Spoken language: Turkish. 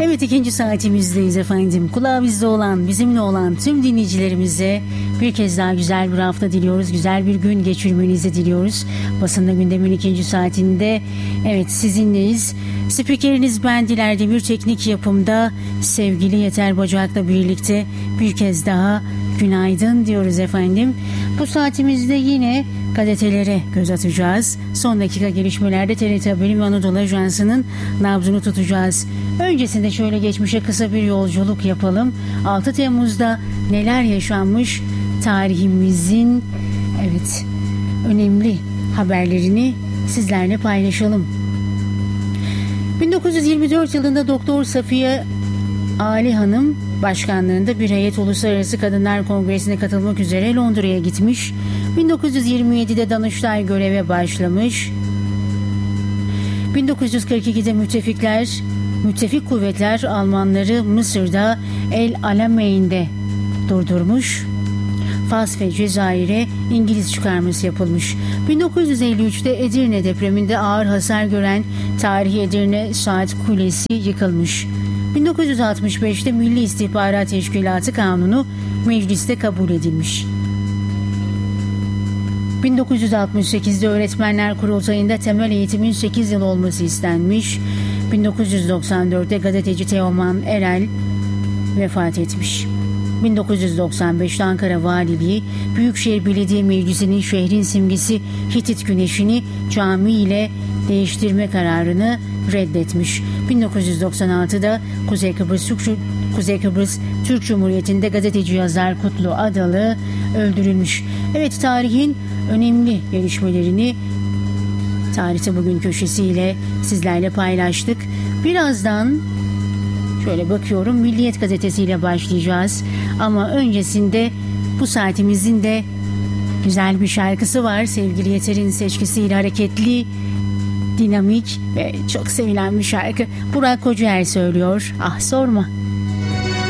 Evet, ikinci saatimizdeyiz efendim. Kulağı bizde olan, bizimle olan tüm dinleyicilerimize bir kez daha güzel bir hafta diliyoruz. Güzel bir gün geçirmenizi diliyoruz. Basında Gündem'in ikinci saatinde evet sizinleyiz. Spikeriniz ben Diler Demir, teknik yapımda sevgili Yeter Bacak'la birlikte bir kez daha günaydın diyoruz efendim. Bu saatimizde yine gazetelere göz atacağız. Son dakika gelişmelerde TRT Haberim ve Anadolu Ajansı'nın nabzını tutacağız. Öncesinde şöyle geçmişe kısa bir yolculuk yapalım. 6 Temmuz'da neler yaşanmış, tarihimizin evet önemli haberlerini sizlerle paylaşalım. 1924 yılında Doktor Safiye Ali Hanım başkanlığında bir heyet Uluslararası Kadınlar Kongresi'ne katılmak üzere Londra'ya gitmiş. 1927'de Danıştay göreve başlamış. 1942'de müttefik kuvvetler Almanları Mısır'da El Alameyn'de durdurmuş. Fas ve Cezayir'e İngiliz çıkarması yapılmış. 1953'te Edirne depreminde ağır hasar gören tarihi Edirne Saat Kulesi yıkılmış. 1965'te Milli İstihbarat Teşkilatı Kanunu mecliste kabul edilmiş. 1968'de Öğretmenler Kurultayı'nda temel eğitimin 8 yıl olması istenmiş. 1994'te gazeteci Teoman Erel vefat etmiş. 1995'te Ankara Valiliği, Büyükşehir Belediye Meclisi'nin şehrin simgesi Hitit Güneşi'ni cami ile değiştirme kararını reddetmiş. 1996'da Kuzey Kıbrıs Türk Cumhuriyeti'nde gazeteci yazar Kutlu Adalı öldürülmüş. Evet, tarihin önemli gelişmelerini Tarihte Bugün köşesiyle sizlerle paylaştık. Birazdan şöyle bakıyorum, Milliyet gazetesiyle başlayacağız. Ama öncesinde bu saatimizin de güzel bir şarkısı var. Sevgili Yeter'in seçkisiyle hareketli, dinamik ve çok sevilen bir şarkı. Burak Kocaer söylüyor. Ah sorma.